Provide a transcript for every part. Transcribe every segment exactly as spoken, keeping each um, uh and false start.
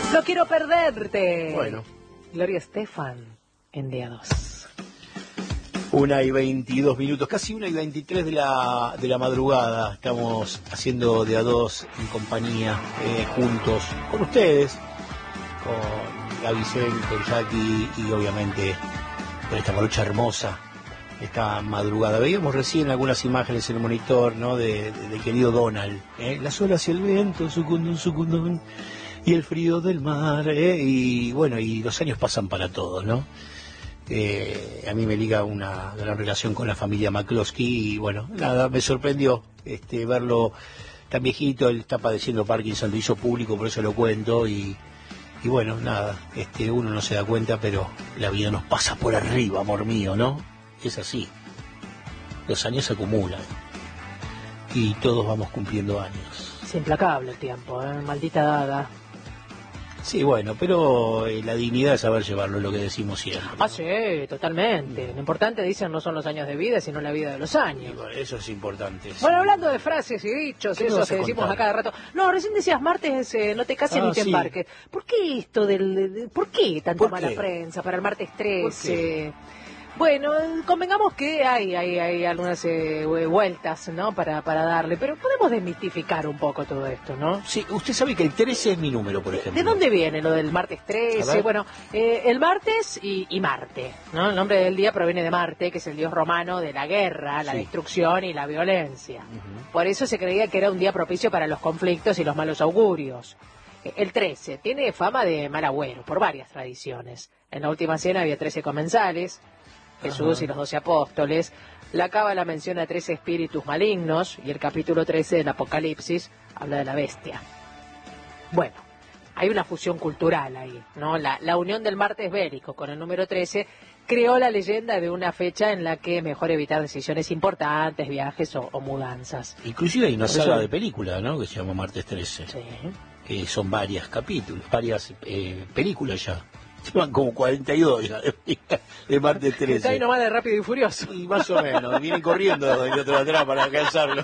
No quiero perderte. Bueno. Gloria Estefan en día dos. Una y veintidós minutos, casi una y veintitrés de la, de la madrugada. Estamos haciendo de a dos en compañía, eh, juntos, con ustedes, con Gaby Sen, con Jackie y obviamente con esta morocha hermosa, esta madrugada. Veíamos recién algunas imágenes en el monitor, ¿no? De, de, de querido Donald, ¿eh? Las olas y el viento, sucundum, sucundum, y el frío del mar, ¿eh? Y bueno, y los años pasan para todos, ¿no? Eh, a mí me liga una gran relación con la familia McCloskey y bueno, nada, me sorprendió este verlo tan viejito. Él está padeciendo Parkinson, lo hizo público, por eso lo cuento y, y bueno, nada, este uno no se da cuenta, pero la vida nos pasa por arriba, amor mío, ¿no? Es así, los años se acumulan y todos vamos cumpliendo años. Es implacable el tiempo, ¿eh? Maldita dada. Sí, bueno, pero eh, la dignidad es saber llevarlo, es lo que decimos siempre, ¿no? Ah, sí, totalmente. Lo importante, dicen, no son los años de vida, sino la vida de los años. Y bueno, eso es importante. Sí. Bueno, hablando de frases y dichos, esos que decimos a cada rato. No, recién decías martes, eh, no te cases ah, ni te sí. embarques. ¿Por qué esto del... De, de, ¿Por qué tanta ¿Por mala qué? prensa para el martes trece? Bueno, convengamos que hay hay, hay algunas eh, vueltas, ¿no? Para, para darle, pero podemos desmitificar un poco todo esto, ¿no? Sí, usted sabe que el trece es mi número, por ejemplo. ¿De dónde viene lo del martes trece? Bueno, eh, el martes y, y Marte, ¿no? El nombre del día proviene de Marte, que es el dios romano de la guerra, la sí. destrucción y la violencia. Uh-huh. Por eso se creía que era un día propicio para los conflictos y los malos augurios. El trece tiene fama de mal agüero, por varias tradiciones. En la última cena había trece comensales, Jesús Ajá. y los doce apóstoles. La Cábala menciona trece espíritus malignos y el capítulo trece del Apocalipsis habla de la bestia. Bueno, hay una fusión cultural ahí, ¿no? La, la unión del martes bélico con el número trece creó la leyenda de una fecha en la que mejor evitar decisiones importantes, viajes o, o mudanzas. Inclusive hay una saga de película, ¿no? Que se llama Martes trece. Sí. Que son varias capítulos, varias eh, películas ya. Llevan como cuarenta y dos ya de, de Martes trece. Está ahí nomás de Rápido y Furioso. Y más o menos, vienen corriendo del otro de atrás para alcanzarlo.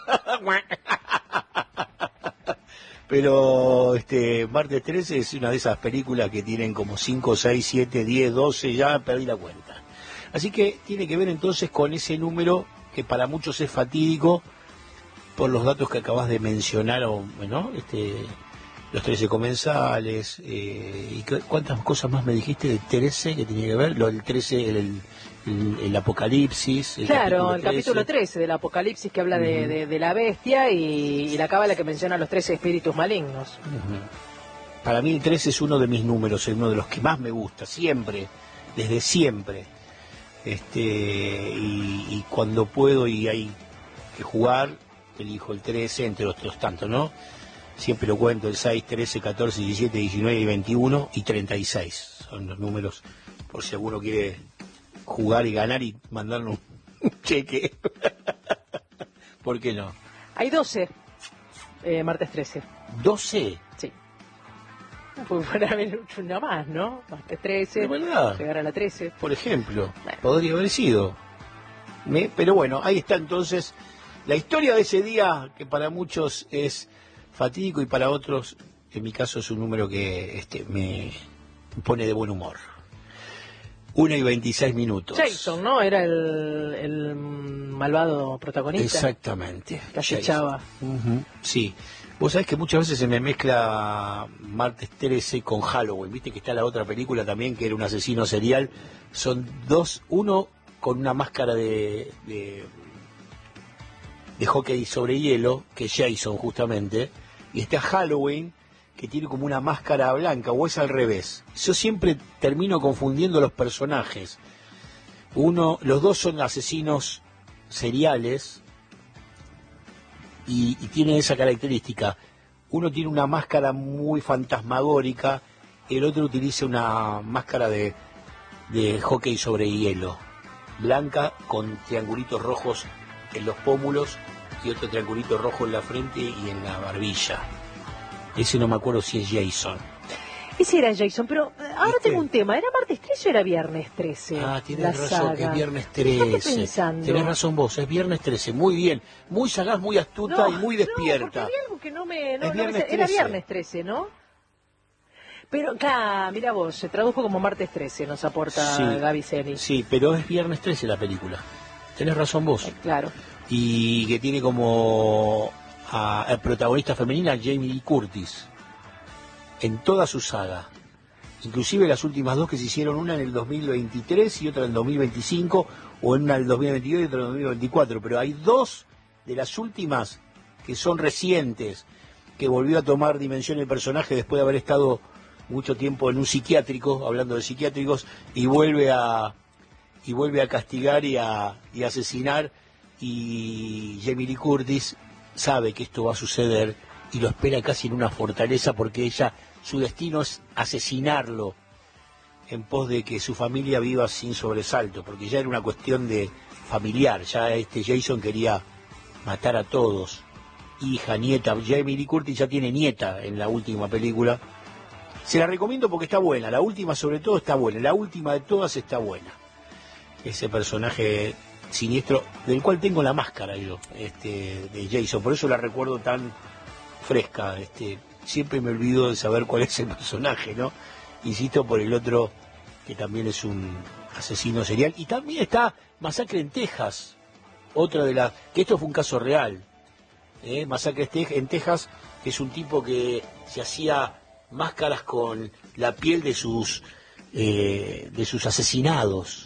Pero este Martes trece es una de esas películas que tienen como cinco, seis, siete, diez, doce, ya perdí la cuenta. Así que tiene que ver entonces con ese número que para muchos es fatídico por los datos que acabas de mencionar, o, ¿no? Este... Los trece comensales, eh, y cuántas cosas más me dijiste de trece que tenía que ver, lo del trece, el, el, el, el Apocalipsis. El claro, capítulo el capítulo trece del Apocalipsis que habla uh-huh. de, de, de la bestia y, y la Cábala que menciona los trece espíritus malignos. Uh-huh. Para mí el trece es uno de mis números, es uno de los que más me gusta, siempre, desde siempre. Este y, y cuando puedo y hay que jugar, elijo el trece, entre otros tantos, ¿no? Siempre lo cuento, el seis, trece, catorce, diecisiete, diecinueve y veintiuno y treinta y seis. Son los números, por si alguno quiere jugar y ganar y mandarnos un cheque. ¿Por qué no? Hay doce, eh, martes trece. ¿doce? Sí. Pues para haber una más, ¿no? Martes trece, ¿de verdad? Llegar a la trece. Por ejemplo, bueno. Podría haber sido. ¿Me? Pero bueno, ahí está entonces la historia de ese día, que para muchos es fatídico y para otros, en mi caso, es un número que este, me pone de buen humor. Una y veintiséis minutos. Jason, ¿no? Era el, el malvado protagonista. Exactamente. Que acechaba. Uh-huh. Sí. Vos sabés que muchas veces se me mezcla Martes trece con Halloween. Viste que está la otra película también, que era un asesino serial. Son dos, uno con una máscara de... de de hockey sobre hielo, que es Jason justamente, y está Halloween, que tiene como una máscara blanca, o es al revés. Yo siempre termino confundiendo los personajes. Uno, los dos son asesinos seriales, y, y tienen esa característica. Uno tiene una máscara muy fantasmagórica, el otro utiliza una máscara de, de hockey sobre hielo, blanca con triangulitos rojos en los pómulos y otro triangulito rojo en la frente y en la barbilla. Ese no me acuerdo si es Jason. Ese era Jason, pero ahora ¿Viste? Tengo un tema. ¿Era martes trece o era viernes trece? Ah, tienes razón, que es viernes trece. Tienes razón vos, es viernes trece. Muy bien, muy sagaz, muy astuta no, y muy despierta. No, porque había algo que no me... No, no me era viernes trece, ¿no? Pero, claro, mira vos, se tradujo como martes trece, nos aporta sí, Gaby Ceni. Sí, pero es viernes trece la película. Tenés razón vos. Eh, claro. Y que tiene como a, a protagonista femenina Jamie Lee Curtis en toda su saga. Inclusive las últimas dos que se hicieron, una en el dos mil veintitrés y otra en el dos mil veinticinco, o en una en el dos mil veintidós y otra en el dos mil veinticuatro. Pero hay dos de las últimas que son recientes, que volvió a tomar dimensión el personaje después de haber estado mucho tiempo en un psiquiátrico, hablando de psiquiátricos, y vuelve a y vuelve a castigar y a, y a asesinar, y Jamie Lee Curtis sabe que esto va a suceder y lo espera casi en una fortaleza, porque ella, su destino es asesinarlo en pos de que su familia viva sin sobresalto, porque ya era una cuestión de familiar, ya este Jason quería matar a todos, hija, nieta. Jamie Lee Curtis ya tiene nieta en la última película. Se la recomiendo porque está buena, la última sobre todo está buena, la última de todas está buena. Ese personaje siniestro, del cual tengo la máscara yo, este, de Jason, por eso la recuerdo tan fresca, este, siempre me olvido de saber cuál es el personaje, ¿no? Insisto, por el otro, que también es un asesino serial, y también está Masacre en Texas, otra de las, que esto fue un caso real, ¿eh? Masacre en Texas, que es un tipo que se hacía máscaras con la piel de sus eh, de sus asesinados.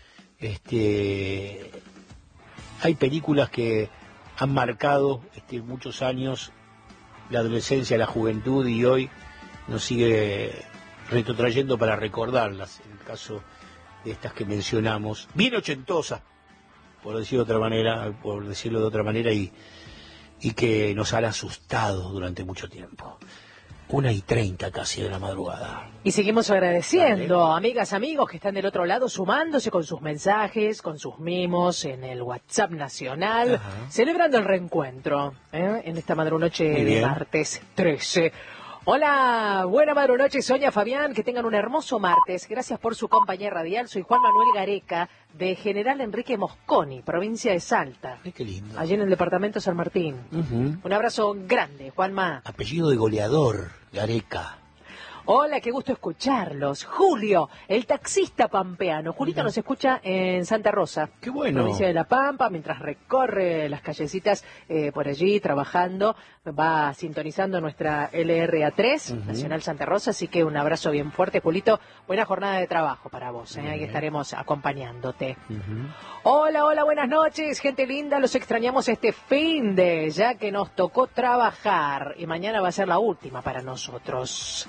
Este, hay películas que han marcado este, muchos años la adolescencia, la juventud, y hoy nos sigue retrotrayendo para recordarlas, en el caso de estas que mencionamos, bien ochentosas, por decirlo de otra manera, por decirlo de otra manera, y, y que nos han asustado durante mucho tiempo. Una y treinta casi de la madrugada. Y seguimos agradeciendo, Dale. amigas, amigos que están del otro lado, sumándose con sus mensajes, con sus mimos en el WhatsApp nacional, Ajá. celebrando el reencuentro ¿eh? en esta madrunoche de martes trece. Hola, buena madrunoche, Sonia, Fabián, que tengan un hermoso martes. Gracias por su compañía radial. Soy Juan Manuel Gareca, de General Enrique Mosconi, provincia de Salta. Ay, qué lindo. Allí en el departamento San Martín. Uh-huh. Un abrazo grande, Juanma. Apellido de goleador, Gareca. Hola, qué gusto escucharlos. Julio, el taxista pampeano. Julito uh-huh. nos escucha en Santa Rosa. Qué bueno. Provincia de La Pampa, mientras recorre las callecitas eh, por allí trabajando. Va sintonizando nuestra L R A tres, uh-huh. Nacional Santa Rosa. Así que un abrazo bien fuerte, Julito. Buena jornada de trabajo para vos. ¿eh? Uh-huh. Ahí estaremos acompañándote. Uh-huh. Hola, hola, buenas noches. Gente linda, los extrañamos este fin de, ya que nos tocó trabajar. Y mañana va a ser la última para nosotros.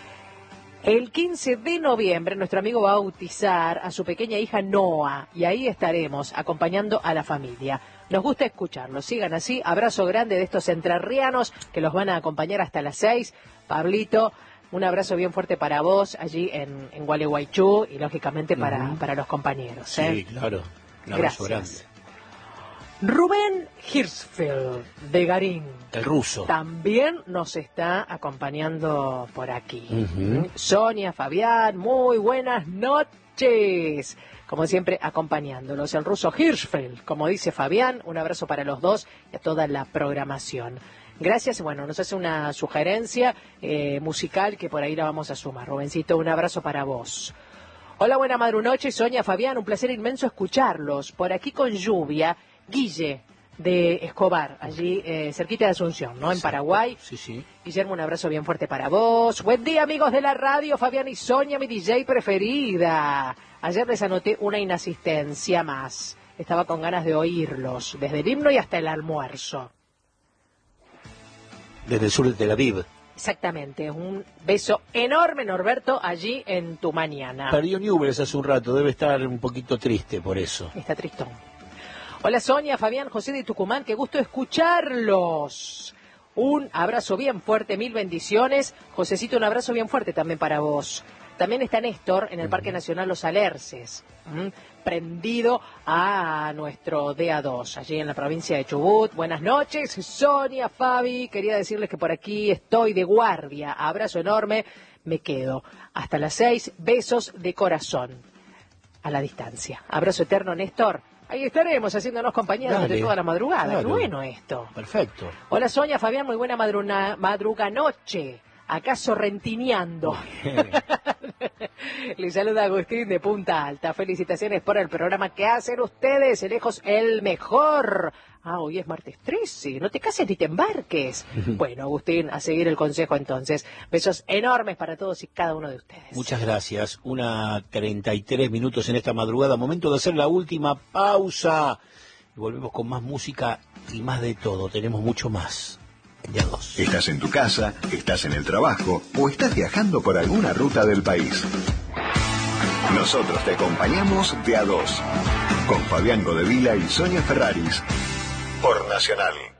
El quince de noviembre nuestro amigo va a bautizar a su pequeña hija Noa y ahí estaremos acompañando a la familia. Nos gusta escucharlos, sigan así. Abrazo grande de estos entrerrianos que los van a acompañar hasta las seis. Pablito, un abrazo bien fuerte para vos allí en, en Gualeguaychú y lógicamente para, uh-huh. para los compañeros. ¿eh? Sí, claro. Un abrazo Gracias. grande. Rubén Hirschfeld, de Garín. El ruso. También nos está acompañando por aquí. Uh-huh. Sonia, Fabián, muy buenas noches. Como siempre, acompañándolos. El ruso Hirschfeld, como dice Fabián, un abrazo para los dos y a toda la programación. Gracias. Bueno, nos hace una sugerencia eh, musical que por ahí la vamos a sumar. Rubencito, un abrazo para vos. Hola, buena madrunoche, Sonia, Fabián, un placer inmenso escucharlos. Por aquí con lluvia. Guille, de Escobar, allí eh, cerquita de Asunción, ¿no? En sí, Paraguay. Sí, sí. Guillermo, un abrazo bien fuerte para vos. Buen día, amigos de la radio, Fabián y Sonia, mi D J preferida. Ayer les anoté una inasistencia más. Estaba con ganas de oírlos, desde el himno y hasta el almuerzo. Desde el sur de Tel Aviv. Exactamente, un beso enorme, Norberto, allí en tu mañana. Perdió Newell's hace un rato, debe estar un poquito triste por eso. Está tristón. Hola Sonia, Fabián, José de Tucumán, qué gusto escucharlos. Un abrazo bien fuerte, mil bendiciones. Josecito, un abrazo bien fuerte también para vos. También está Néstor en el Parque Nacional Los Alerces, ¿m? prendido a nuestro D A dos, allí en la provincia de Chubut. Buenas noches, Sonia, Fabi, quería decirles que por aquí estoy de guardia. Abrazo enorme, me quedo. Hasta las seis, besos de corazón, a la distancia. Abrazo eterno, Néstor. Ahí estaremos haciéndonos compañía Dale. durante toda la madrugada. Claro. Qué bueno esto. Perfecto. Hola Sonia, Fabián, muy buena madruna, madruga noche. acá sorrentineando. Les saluda Agustín de Punta Alta. Felicitaciones por el programa que hacen ustedes, de lejos el mejor. Ah, hoy es martes trece, no te cases ni te embarques. Bueno, Agustín, a seguir el consejo entonces. Besos enormes para todos y cada uno de ustedes. Muchas gracias. Una treinta y tres minutos en esta madrugada. Momento de hacer la última pausa. Y volvemos con más música y más de todo. Tenemos mucho más. De a dos. Estás en tu casa, estás en el trabajo o estás viajando por alguna ruta del país. Nosotros te acompañamos de a dos. Con Fabián Godevila y Sonia Ferraris. Por Nacional.